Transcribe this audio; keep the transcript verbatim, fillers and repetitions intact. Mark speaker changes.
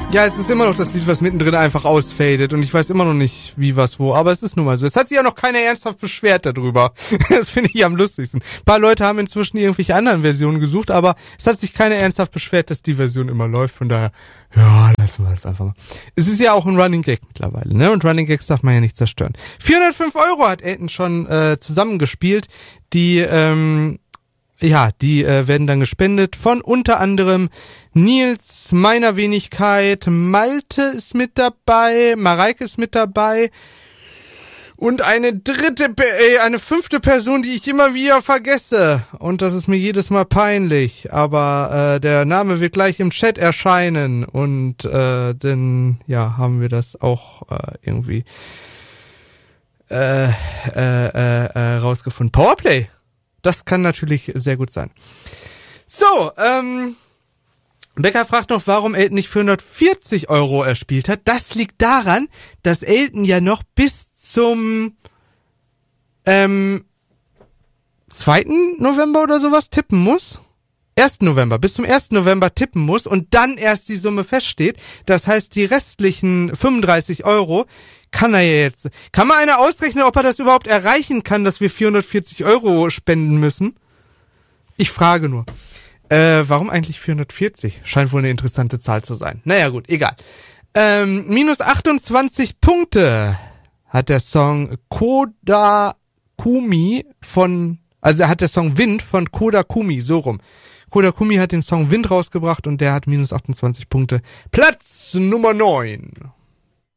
Speaker 1: Ja, es ist immer noch das Lied, was mittendrin einfach ausfadet und ich weiß immer noch nicht, wie, was, wo, aber es ist nun mal so. Es hat sich ja noch keiner ernsthaft beschwert darüber. Das finde ich am lustigsten. Ein paar Leute haben inzwischen irgendwelche anderen Versionen gesucht, aber es hat sich keiner ernsthaft beschwert, dass die Version immer läuft, von daher, ja, lassen wir das einfach mal. Es ist ja auch ein Running Gag mittlerweile, ne, und Running Gags darf man ja nicht zerstören. vierhundertfünf Euro hat Elton schon äh, zusammengespielt, die, ähm, ja, die äh, werden dann gespendet von unter anderem Nils, meiner Wenigkeit, Malte ist mit dabei, Mareike ist mit dabei und eine dritte, äh, eine fünfte Person, die ich immer wieder vergesse. Und das ist mir jedes Mal peinlich, aber äh, der Name wird gleich im Chat erscheinen und äh, dann, ja, haben wir das auch äh, irgendwie äh, äh, äh, äh, rausgefunden. Powerplay! Das kann natürlich sehr gut sein. So, ähm, Becker fragt noch, warum Elton nicht für hundertvierzig Euro erspielt hat. Das liegt daran, dass Elton ja noch bis zum ähm, zweiten November oder sowas tippen muss. ersten November, bis zum ersten November tippen muss und dann erst die Summe feststeht. Das heißt, die restlichen fünfunddreißig Euro kann er ja jetzt. Kann mal einer ausrechnen, ob er das überhaupt erreichen kann, dass wir vierhundertvierzig Euro spenden müssen? Ich frage nur. Äh, warum eigentlich vierhundertvierzig? Scheint wohl eine interessante Zahl zu sein. Naja gut, egal. Ähm, minus achtundzwanzig Punkte hat der Song Koda Kumi von, also er hat der Song Wind von Koda Kumi, so rum. Koda Kumi hat den Song Wind rausgebracht und der hat minus achtundzwanzig Punkte. Platz Nummer neun.